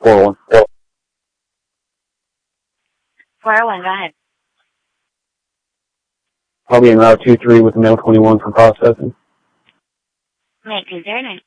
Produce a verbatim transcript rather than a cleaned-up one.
four oh one. four oh one, go ahead. I'll be in route two three with the mail twenty-one for processing. Make two zero nine.